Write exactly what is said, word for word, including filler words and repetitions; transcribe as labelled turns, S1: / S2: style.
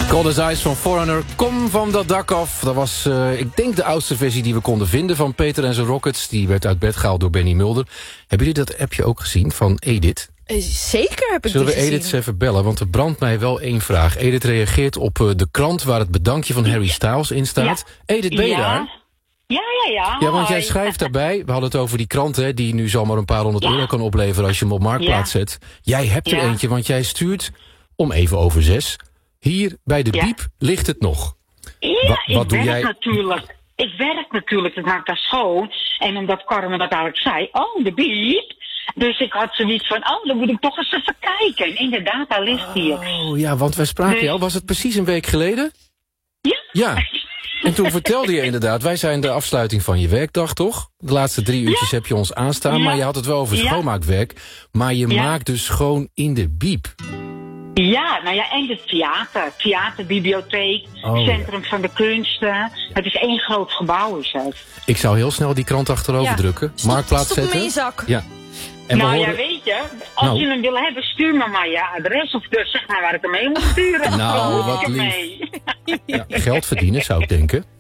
S1: Cold as Ice van Foreigner, kom van dat dak af. Dat was, uh, ik denk, de oudste versie die we konden vinden van Peter en zijn Rockets. Die werd uit bed gehaald door Benny Mulder. Hebben jullie dat appje ook gezien van Edith?
S2: Zeker heb ik
S1: Zullen we
S2: die gezien.
S1: Edith eens even bellen? Want er brandt mij wel één vraag. Edith reageert op uh, de krant waar het bedankje van Harry Styles in staat. Ja. Edith, ben je
S3: ja.
S1: daar?
S3: Ja, ja, ja.
S1: Ja, want jij
S3: Hoi.
S1: schrijft daarbij, we hadden het over die krant, hè, die nu zomaar een paar honderd
S3: Ja.
S1: euro kan opleveren als je hem op Marktplaats
S3: Ja.
S1: zet. Jij hebt er
S3: Ja.
S1: eentje, want jij stuurt om even over zes. Hier bij de
S3: Ja.
S1: Biep ligt het nog.
S3: Ja,
S1: Wa- wat
S3: ik
S1: doe
S3: werk
S1: jij?
S3: natuurlijk. Ik werk natuurlijk, het maakt daar schoon. En omdat Carmen dat eigenlijk zei, oh, de biep. Dus ik had zoiets van, oh, dan moet ik toch eens even kijken. En inderdaad, daar ligt hier.
S1: Oh ja, want wij spraken
S3: Nee.
S1: jou, was het precies een week geleden?
S3: Ja?
S1: Ja. En toen vertelde je inderdaad, wij zijn de afsluiting van je werkdag, toch? De laatste drie uurtjes
S3: Ja.
S1: heb je ons aanstaan,
S3: Ja.
S1: maar je had het wel over
S3: Ja.
S1: schoonmaakwerk. Maar je
S3: Ja.
S1: maakt dus schoon in de Biep.
S3: Ja, nou ja, en het theater. Theaterbibliotheek,
S1: Oh,
S3: Centrum van de Kunsten. Het is één groot gebouw, is het.
S1: Ik zou heel snel die krant achterover
S2: Ja.
S1: drukken.
S2: Stop-
S1: Marktplaats
S2: stop hem
S1: zetten.
S2: in je zak.
S1: Ja. En we
S3: nou
S1: horen...
S3: ja, weet je, als
S1: Nou.
S3: je hem wil hebben, stuur me maar je adres. Of dus zeg maar waar ik hem mee moet sturen.
S1: Nou,
S3: Dan hoef
S1: wat
S3: ik hem
S1: lief.
S3: mee.
S1: Ja, geld verdienen, zou ik denken.